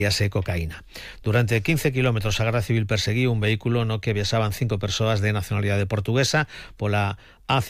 cocaína. Durante 15 kilómetros a Garda Civil perseguiu un vehículo no que viaxaban 5 persoas de nacionalidade portuguesa pola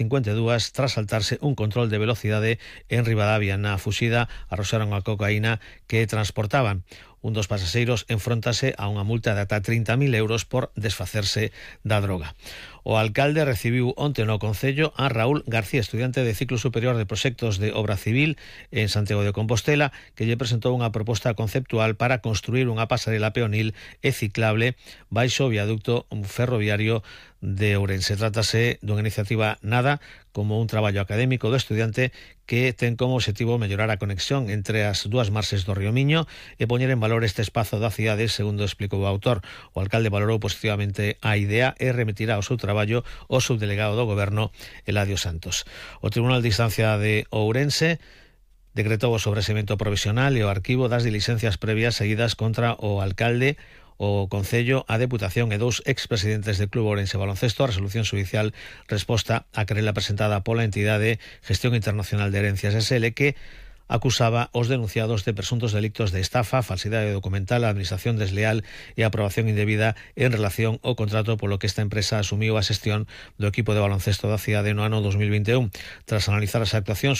A52 tras saltarse un control de velocidade en Ribadavia. Na fuxida arroxaron a cocaína que transportaban. Un dos pasaxeiros enfróntase a unha multa de ata 30.000 euros por desfacerse da droga. O alcalde recibiu onte no Concello a Raúl García, estudiante de ciclo superior de proxectos de obra civil en Santiago de Compostela, que lle presentou unha proposta conceptual para construir unha pasarela peonil e ciclable baixo o viaducto ferroviario de Ourense. Trátase dunha iniciativa nada como un traballo académico do estudiante que ten como objetivo mellorar a conexión entre as dúas marxes do río Miño e poñer en valor este espazo da cidade, segundo explicou o autor. O alcalde valorou positivamente a idea e remitirá o seu traballo ao subdelegado do Goberno, Eladio Santos. O Tribunal de Instancia de Ourense decretou o sobresemento provisional e o arquivo das diligencias previas seguidas contra o alcalde, o Concello, a Deputación e 2 expresidentes do Club Ourense Baloncesto. A resolución judicial resposta a querela presentada pola entidade Gestión Internacional de Herencias SL, que acusaba os denunciados de presuntos delictos de estafa, falsidade documental, administración desleal e aprobación indebida en relación ao contrato polo que esta empresa asumiu a xestión do equipo de baloncesto da cidade no ano 2021. Tras analizar as actuacións,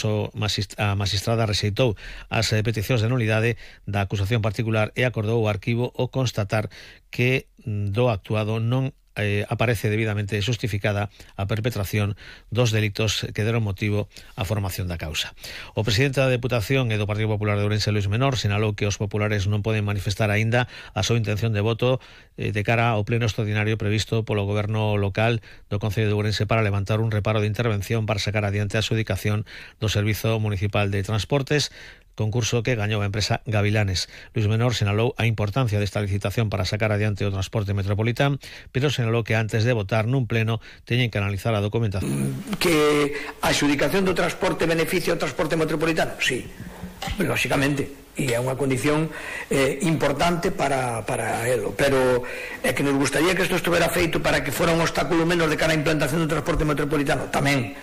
a magistrada rexeitou as peticións de nulidade da acusación particular e acordou o arquivo ao constatar que do actuado non aparece debidamente xustificada a perpetración dos delitos que deron motivo á formación da causa. O presidente da Deputación e do Partido Popular de Ourense, Luís Menor, sinalou que os populares non poden manifestar aínda a súa intención de voto de cara ao pleno extraordinario previsto polo goberno local do Concello de Ourense para levantar un reparo de intervención para sacar adiante a adxudicación do Servizo Municipal de Transportes, concurso que gañou a empresa Gavilanes. Luís Menor sinalou a importancia desta licitación para sacar adiante o transporte metropolitano, pero sinalou que antes de votar nun pleno teñen que analizar a documentación. Que a adxudicación do transporte beneficia o transporte metropolitano? Sí, lóxicamente, e é unha condición importante para elo, pero é que nos gustaría que isto estuvera feito para que fora un obstáculo menos de cara á implantación do transporte metropolitano, tamén.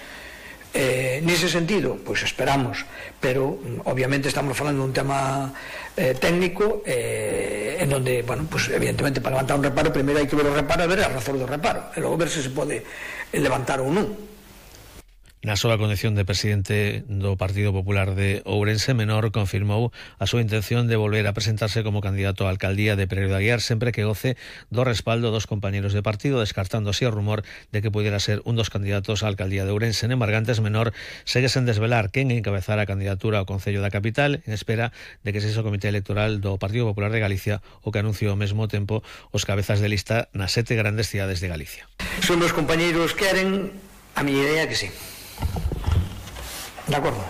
Nese sentido, pois esperamos, pero obviamente estamos falando dun tema técnico en onde, bueno, pues evidentemente para levantar un reparo primeiro hai que ver o reparo e ver a razón do reparo e logo ver se pode levantar ou non. Na súa condición de presidente do Partido Popular de Ourense, Menor confirmou a súa intención de volver a presentarse como candidato á alcaldía de Pereiro de Aguiar sempre que goce do respaldo dos compañeros de partido, descartando así o rumor de que pudiera ser un dos candidatos á alcaldía de Ourense. En embargantes, Menor segue sen desvelar quen encabezara a candidatura ao Concello da capital, en espera de que sexa o Comité Electoral do Partido Popular de Galicia o que anuncio ao mesmo tempo os cabezas de lista nas 7 grandes cidades de Galicia. Son os compañeiros queren, a miña idea que sí. De acordo.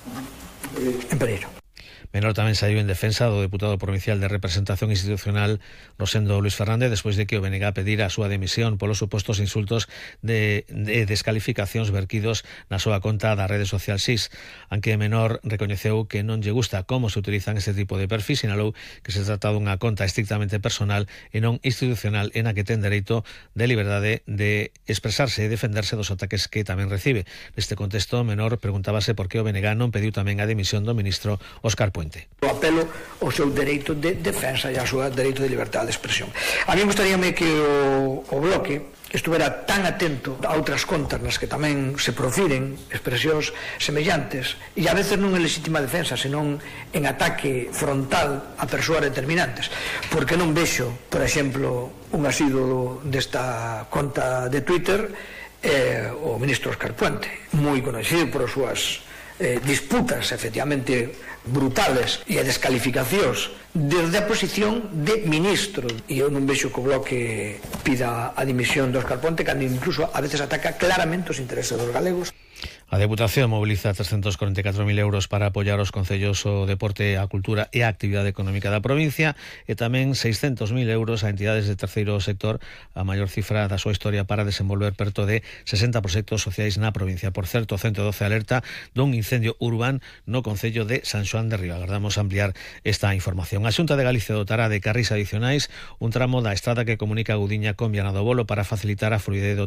En Pereiro. Menor tamén saiu en defensa do deputado provincial de representación institucional Rosendo Luis Fernández despois de que o BNG pedira a súa dimisión polos supostos insultos de descalificacións verquidos na súa conta da rede social SIS. Aunque Menor recoñeceu que non lle gusta como se utilizan este tipo de perfil, sinalou que se trata dunha conta estrictamente personal e non institucional en a que ten dereito de liberdade de expresarse e defenderse dos ataques que tamén recibe. Neste contexto, Menor preguntábase por que o BNG non pediu tamén a dimisión do ministro Óscar Puente. O apelo ao seu dereito de defensa e ao seu dereito de liberdade de expresión. A mí gustaríame que o Bloque estuvera tan atento a outras contas nas que tamén se profiren expresións semellantes e a veces non en legítima defensa, senón en ataque frontal a persoas determinantes, porque non vexo, por exemplo, un asiduo desta conta de Twitter o ministro Óscar Puente, moi conocido por as súas disputas efectivamente brutales e a descalificacións desde a posición de ministro, e eu non vexo que o Bloque pida a dimisión de Óscar Puente, cando incluso a veces ataca claramente os intereses dos galegos. A Deputación moviliza 344.000 euros para apoiar os concellos o deporte, a cultura e a actividade económica da provincia e tamén 600.000 euros a entidades de terceiro sector, a maior cifra da súa historia para desenvolver perto de 60 proxectos sociais na provincia. Por certo, 112 alerta dun incendio urbano no concello de San Xoán de Río. Agardamos ampliar esta información. A Xunta de Galicia dotará de carrís adicionais un tramo da estrada que comunica Gudiña con Viana do Bolo para facilitar a fluidez do